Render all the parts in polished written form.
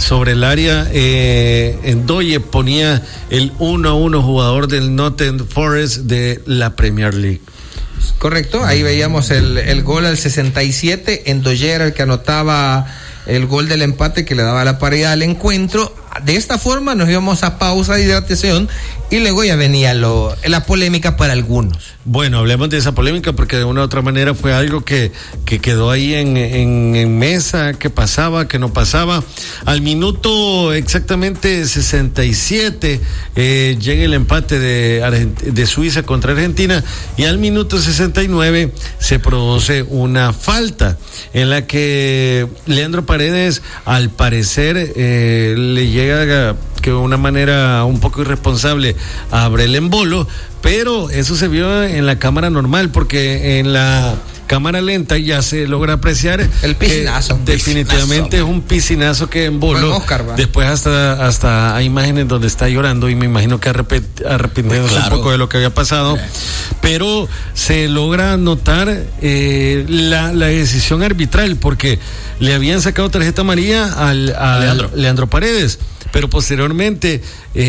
sobre el área. Ndoye ponía el 1-1, jugador del Nottingham Forest de la Premier League. Correcto, ahí veíamos el gol al 67. Ndoye era el que anotaba el gol del empate que le daba la paridad al encuentro. De esta forma nos íbamos a pausa de hidratación y luego ya venía la polémica para algunos. Bueno, hablemos de esa polémica porque de una u otra manera fue algo que quedó ahí en mesa, que pasaba, que no pasaba. Al minuto exactamente 67 llega el empate de Suiza contra Argentina, y al minuto 69 se produce una falta en la que Leandro Paredes, al parecer, le llega que de una manera un poco irresponsable abre el embolo, pero eso se vio en la cámara normal, porque en la cámara lenta ya se logra apreciar el piscinazo. Definitivamente es un piscinazo que emboló. Oscar, después hasta hay imágenes donde está llorando y me imagino que arrepintiéndose un poco de lo que había pasado, pero se logra notar la decisión arbitral, porque le habían sacado tarjeta amarilla a Leandro Paredes, pero posteriormente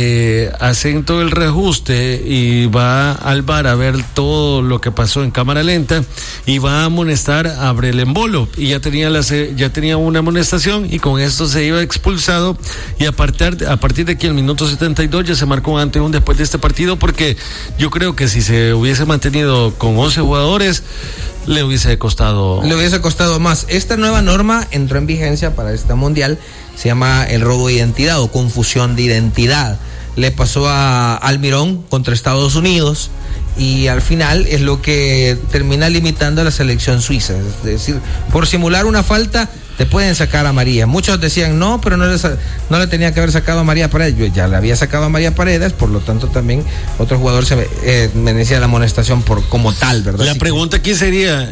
hacen todo el reajuste y va al VAR a ver todo lo que pasó en cámara lenta y va a amonestar a Abrel Embolo, y ya tenía una amonestación, y con esto se iba expulsado, y a partir de aquí al minuto 72 ya se marcó un antes y un después de este partido, porque yo creo que si se hubiese mantenido con 11 jugadores le hubiese costado más. Esta nueva norma entró en vigencia para esta mundial, se llama el robo de identidad o confusión de identidad. Le pasó a Almirón contra Estados Unidos, y al final es lo que termina limitando a la selección suiza. Es decir, por simular una falta te pueden sacar a María. Muchos decían no, pero no le tenía que haber sacado a María Paredes. Yo ya le había sacado a María Paredes, por lo tanto también otro jugador se merecía la amonestación como tal, ¿verdad? La pregunta aquí sería,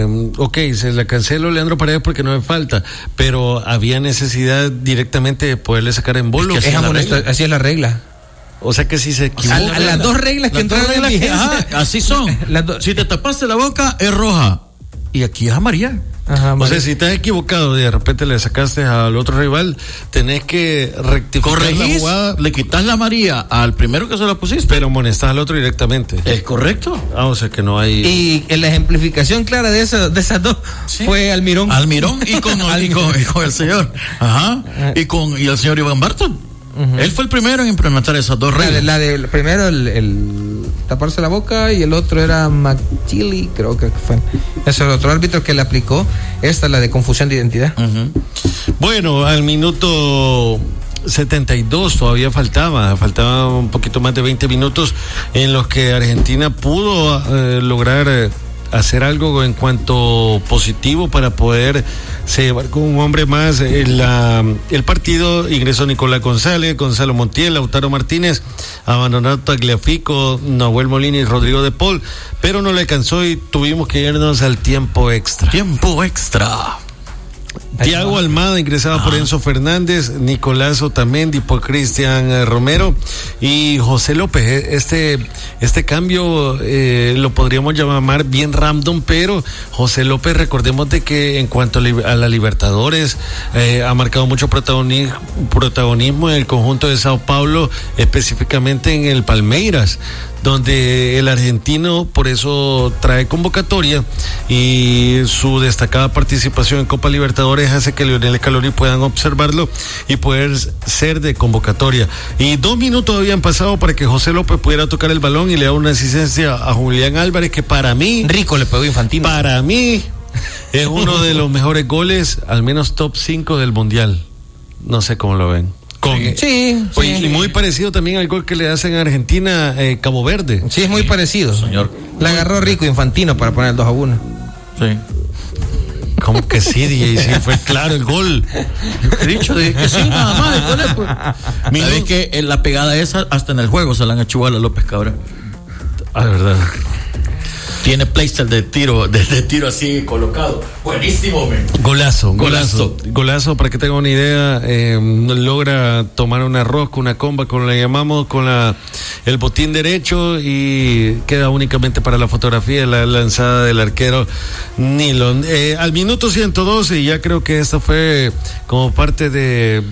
se la canceló Leandro Paredes porque no me falta, pero había necesidad directamente de poderle sacar en bolo. Así es la regla. O sea que si se equivoca. Las dos reglas que entraron en vigencia. Así son. Si te tapaste la boca, es roja. Y aquí es amarilla. Ajá, o sea, si estás equivocado y de repente le sacaste al otro rival, tenés que rectificar la jugada. Le quitas la amarilla al primero que se la pusiste, pero amonestás al otro directamente. ¿Es correcto? O sea que no hay. Y en la ejemplificación clara de esas dos fue Almirón y con el señor. Ajá. Y el señor Iván Barton. Uh-huh. Él fue el primero en implementar esas dos reglas. La del primero, el taparse la boca, y el otro era McChilly, creo que fue. Es el otro árbitro que le aplicó. Esta, la de confusión de identidad. Uh-huh. Bueno, al minuto 72 todavía faltaba un poquito más de 20 minutos en los que Argentina pudo lograr hacer algo en cuanto positivo para poder llevar con un hombre más el partido. Ingresó Nicolás González, Gonzalo Montiel, Lautaro Martínez, abandonó Tagliafico, Nahuel Molina y Rodrigo de Paul, pero no le alcanzó y tuvimos que irnos al tiempo extra. Thiago Almada ingresaba por Enzo Fernández, Nicolás Otamendi por Cristian Romero y José López. Este cambio lo podríamos llamar bien random, pero José López, recordemos de que en cuanto a la Libertadores ha marcado mucho protagonismo en el conjunto de Sao Paulo, específicamente en el Palmeiras, donde el argentino por eso trae convocatoria, y su destacada participación en Copa Libertadores hace que Lionel Scaloni puedan observarlo y poder ser de convocatoria. Y 2 minutos habían pasado para que José López pudiera tocar el balón y le da una asistencia a Julián Álvarez, que para mí, rico le pegó Infantino. Para mí es uno de los mejores goles, al menos top 5 del Mundial. No sé cómo lo ven. Sí. Y muy parecido también al gol que le hacen a Argentina, Cabo Verde. Sí, es muy parecido. Señor. La agarró rico Infantino para poner el 2-1. Sí. ¿Cómo que sí, DJ? Sí, fue claro el gol. He dicho de que sí, nada más. ¿Sabes que en la pegada esa, hasta en el juego se la han hecho a López Cabra? Ah, verdad. Tiene playstyle de tiro así colocado. Buenísimo, man. Golazo, para que tengan una idea, logra tomar una rosca, una comba, como la llamamos, con el botín derecho, y queda únicamente para la fotografía la lanzada del arquero Nilon. Al minuto 112, y ya creo que esta fue como parte de